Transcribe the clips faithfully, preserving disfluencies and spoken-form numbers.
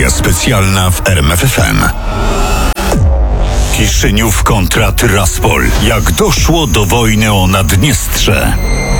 Relacja specjalna w R M F F M. Kiszyniów kontra Tyraspol. Jak doszło do wojny o Naddniestrze?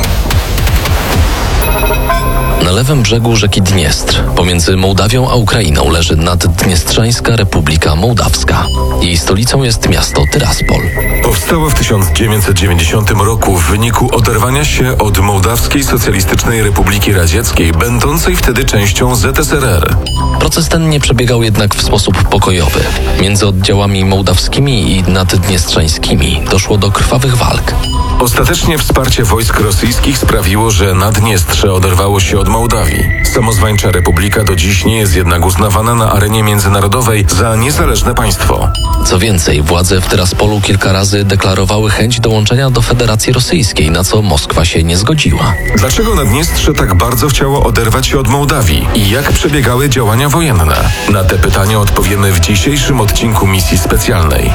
Na lewym brzegu rzeki Dniestr, pomiędzy Mołdawią a Ukrainą, leży Naddniestrzańska Republika Mołdawska. Jej stolicą jest miasto Tyraspol. Powstała w tysiąc dziewięćset dziewięćdziesiątym roku w wyniku oderwania się od Mołdawskiej Socjalistycznej Republiki Radzieckiej, będącej wtedy częścią Z S R R. Proces ten nie przebiegał jednak w sposób pokojowy. Między oddziałami mołdawskimi i naddniestrzańskimi doszło do krwawych walk. Ostatecznie wsparcie wojsk rosyjskich sprawiło, że Naddniestrze oderwało się od Mołdawii. Samozwańcza republika do dziś nie jest jednak uznawana na arenie międzynarodowej za niezależne państwo. Co więcej, władze w Tyraspolu kilka razy deklarowały chęć dołączenia do Federacji Rosyjskiej, na co Moskwa się nie zgodziła. Dlaczego Naddniestrze tak bardzo chciało oderwać się od Mołdawii i jak przebiegały działania wojenne? Na te pytania odpowiemy w dzisiejszym odcinku misji specjalnej.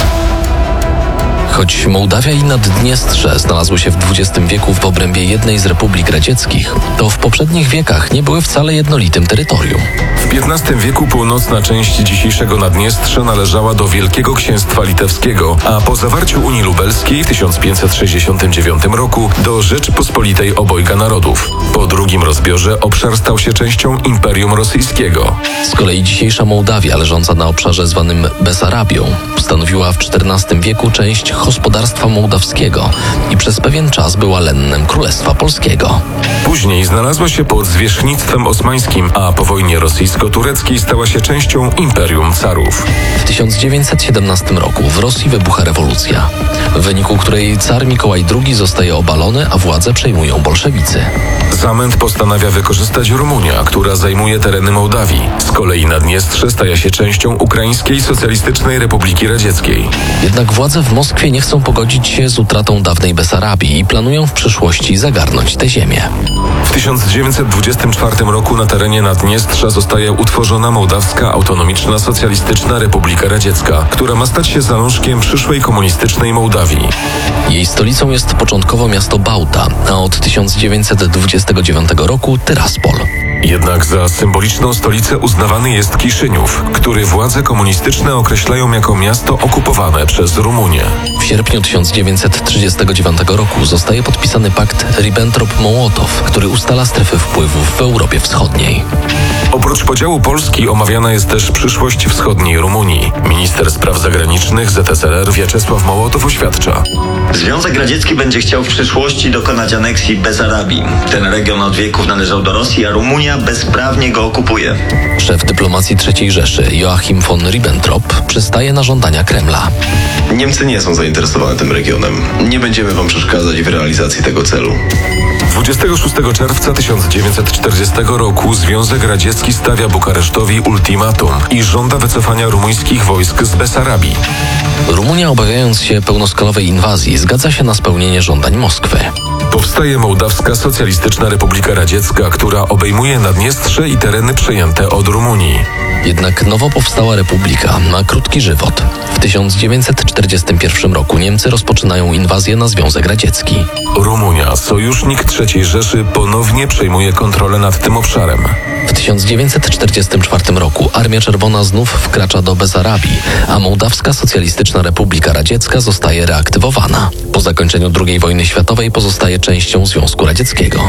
Choć Mołdawia i Naddniestrze znalazły się w dwudziestym wieku w obrębie jednej z republik radzieckich, to w poprzednich wiekach nie były wcale jednolitym terytorium. W piętnastym wieku północna część dzisiejszego Naddniestrza należała do Wielkiego Księstwa Litewskiego, a po zawarciu Unii Lubelskiej w tysiąc pięćset sześćdziesiątym dziewiątym roku do Rzeczypospolitej Obojga Narodów. Po drugim rozbiorze obszar stał się częścią Imperium Rosyjskiego. Z kolei dzisiejsza Mołdawia, leżąca na obszarze zwanym Besarabią, stanowiła w czternastym wieku część gospodarstwa mołdawskiego i przez pewien czas była lennem Królestwa Polskiego. Później znalazła się pod zwierzchnictwem osmańskim, a po wojnie rosyjsko-tureckiej stała się częścią Imperium Carów. W tysiąc dziewięćset siedemnastym roku w Rosji wybucha rewolucja, w wyniku której car Mikołaj drugi zostaje obalony, a władzę przejmują bolszewicy. Zamęt postanawia wykorzystać Rumunia, która zajmuje tereny Mołdawii. Z kolei Naddniestrze staje się częścią Ukraińskiej Socjalistycznej Republiki Radzieckiej. Jednak władze w Moskwie nie chcą pogodzić się z utratą dawnej Besarabii i planują w przyszłości zagarnąć tę ziemię. W tysiąc dziewięćset dwudziestym czwartym roku na terenie Naddniestrza zostaje utworzona Mołdawska Autonomiczna Socjalistyczna Republika Radziecka, która ma stać się zalążkiem przyszłej komunistycznej Mołdawii. Jej stolicą jest początkowo miasto Bałta, a od tysiąc dziewięćset dwudziestego dziewiątego roku Tyraspol. Jednak za symboliczną stolicę uznawany jest Kiszyniów, który władze komunistyczne określają jako miasto okupowane przez Rumunię. W sierpniu tysiąc dziewięćset trzydziestego dziewiątego roku zostaje podpisany pakt Ribbentrop-Mołotow, który ustala strefy wpływów w Europie Wschodniej. Oprócz podziału Polski omawiana jest też przyszłość wschodniej Rumunii. Minister spraw zagranicznych Z S R R Wiaczesław Mołotow oświadcza: Związek Radziecki będzie chciał w przyszłości dokonać aneksji Besarabii. Ten region od wieków należał do Rosji, a Rumunia bezprawnie go okupuje. Szef dyplomacji trzeciej Rzeszy Joachim von Ribbentrop przystaje na żądania Kremla. Niemcy nie są zainteresowane tym regionem. Nie będziemy wam przeszkadzać w realizacji tego celu. dwudziestego szóstego czerwca tysiąc dziewięćset czterdziestego roku Związek Radziecki stawia Bukaresztowi ultimatum i żąda wycofania rumuńskich wojsk z Besarabii. Rumunia, obawiając się pełnoskalowej inwazji, zgadza się na spełnienie żądań Moskwy. Powstaje Mołdawska Socjalistyczna Republika Radziecka, która obejmuje Naddniestrze i tereny przejęte od Rumunii. Jednak nowo powstała republika ma krótki żywot. W tysiąc dziewięćset czterdziestym pierwszym roku Niemcy rozpoczynają inwazję na Związek Radziecki. Rumunia, sojusznik trzeciej Rzeszy, ponownie przejmuje kontrolę nad tym obszarem. W tysiąc dziewięćset czterdziestym czwartym roku Armia Czerwona znów wkracza do Besarabii, a Mołdawska Socjalistyczna Republika Radziecka zostaje reaktywowana. Po zakończeniu drugiej wojny światowej pozostaje częścią Związku Radzieckiego.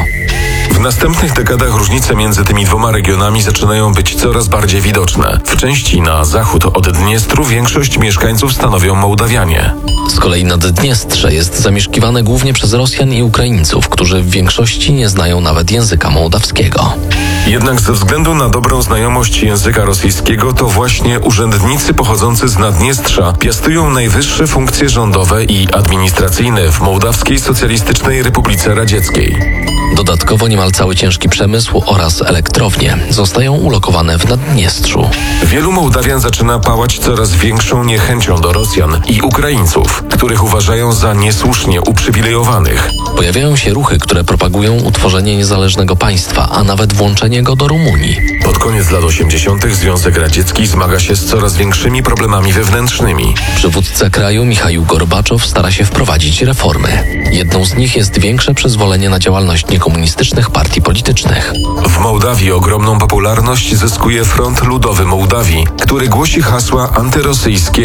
W następnych dekadach różnice między tymi dwoma regionami zaczynają być coraz bardziej widoczne. W części na zachód od Dniestru większość mieszkańców stanowią Mołdawianie. Z kolei Naddniestrze jest zamieszkiwane głównie przez Rosjan i Ukraińców, którzy w większości nie znają nawet języka mołdawskiego. Jednak ze względu na dobrą znajomość języka rosyjskiego to właśnie urzędnicy pochodzący z Naddniestrza piastują najwyższe funkcje rządowe i administracyjne w Mołdawskiej Socjalistycznej Republice Radzieckiej. Dodatkowo niemal cały ciężki przemysł oraz elektrownie zostają ulokowane w Naddniestrzu. Wielu Mołdawian zaczyna pałać coraz większą niechęcią do Rosjan i Ukraińców, których uważają za niesłusznie uprzywilejowanych. Pojawiają się ruchy, które propagują utworzenie niezależnego państwa, a nawet włączenie go do Rumunii. Pod koniec lat osiemdziesiątych Związek Radziecki zmaga się z coraz większymi problemami wewnętrznymi. Przywódca kraju Michaił Gorbaczow stara się wprowadzić reformy. Jedną z nich jest większe przyzwolenie na działalność niekomunistyczną komunistycznych partii politycznych. W Mołdawii ogromną popularność zyskuje Front Ludowy Mołdawii, który głosi hasła antyrosyjskie